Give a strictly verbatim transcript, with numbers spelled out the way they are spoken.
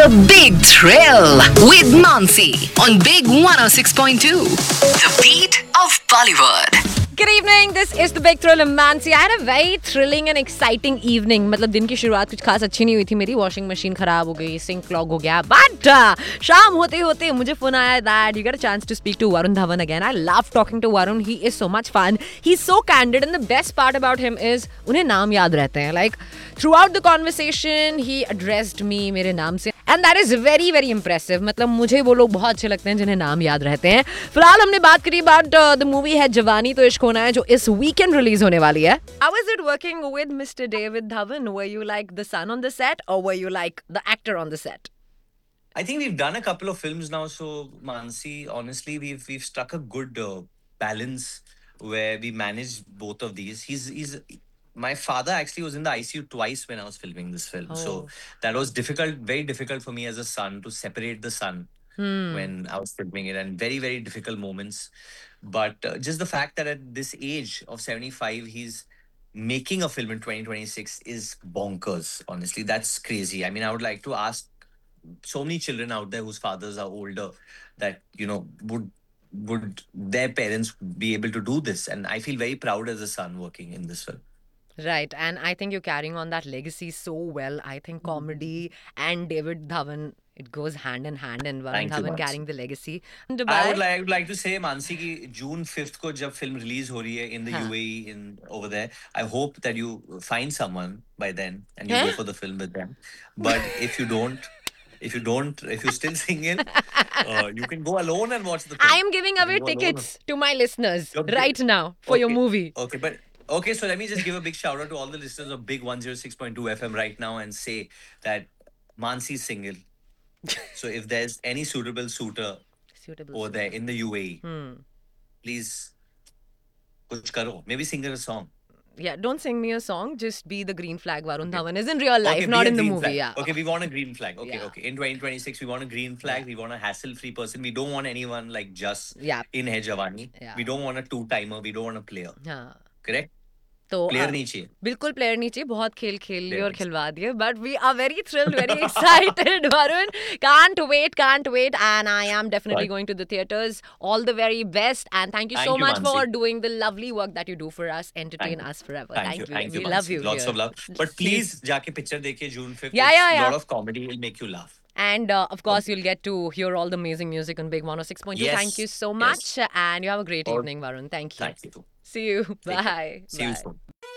The Big Thrill with Mansi on Big one oh six point two. The beat of Bollywood. Good evening. This is the Big Thrill of Mansi. I had a very thrilling and exciting evening. मतलब दिन की शुरुआत कुछ खास अच्छी नहीं हुई थी मेरी. वॉशिंग मशीन खराब हो गई, सिंक क्लॉग हो गया. But uh, शाम होते होते मुझे फोन आया that you get a chance to speak to Varun Dhawan again. I love talking to Varun. He is so much fun. He's so candid, and the best part about him is उन्हें नाम याद रहते हैं. Like throughout the conversation, he addressed me मेरे नाम से. And that is very very impressive. मतलब मुझे वो लोग बहुत अच्छे लगते हैं जिन्हें नाम याद रहते हैं. फिलहाल हमने बात करी about uh, the movie है जवानी तो इश्क होना है जो इस weekend release होने वाली है. How is it working with Mister David Dhawan? Were you like the son on the set or were you like the actor on the set? I think we've done a couple of films now, so Mansi, honestly, we've we've struck a good uh, balance where we managed both of these. He's he's my father actually was in the I C U twice when I was filming this film, Oh. so that was difficult, very difficult for me as a son to separate the son Hmm. when I was filming it, and very very difficult moments. But uh, just the fact that at this age of seventy-five, he's making a film in twenty twenty-six is bonkers. Honestly, that's crazy. I mean, I would like to ask so many children out there whose fathers are older that you know would would their parents be able to do this, and I feel very proud as a son working in this film. Right, and I think you're carrying on that legacy so well. I think comedy and David Dhawan, it goes hand in hand, and Varun Thank you, Dhawan Mansi. carrying the legacy. I Dubai. would like I would like to say Mansi ki June fifth को जब film release हो रही है in the हाँ. U A E in over there, I hope that you find someone by then and you Huh? go for the film with them. But if you don't, if you don't, if you're still single, uh, you can go alone and watch the film. I am giving You away can go alone. tickets to my listeners You're right big- now for your Okay. movie. Okay, but okay, so let me just give a big shout out to all the listeners of Big one oh six point two F M right now and say that Mansi's single. So if there's any suitable suitor Suitable. over there in the U A E, Hmm. please kuch karo. Maybe sing her a song. Yeah, don't sing me a song. Just be the green flag Varun Dhawan is in real life, Okay, not be a in the green movie. flag. Yeah. Okay, we want a green flag. Okay, Yeah. okay. In twenty twenty-six, we want a green flag. We want a hassle-free person. We don't want anyone like just Yeah. in Hai Jawani. Yeah. We don't want a two-timer. We don't want a player. हाँ. Correct? तो Player uh, नहीं चाहिए. बिल्कुल player नहीं चाहिए. बहुत खेल खेल लिए Player और नहीं खिलवा दिए. But we are very thrilled, very excited, Varun. Can't wait, can't wait. And I am definitely Right. going to the theatres. All the very best. And thank you Thank so you, much for Mansi. doing the lovely work that you do for us. Entertain Thank you. us forever. Thank you. Thank you. We Mansi. love you. Lots here. of love. But See you. please, जाके picture देखिए June fifth. Yeah, It's yeah, a yeah. lot of comedy. It'll make you laugh. And uh, of course, you'll get to hear all the amazing music on Big one oh six point two. Yes. Thank you so Yes. much. And you have a great All- evening, Varun. Thank you. Thank you. See you. Take care. Bye. See you Bye. soon.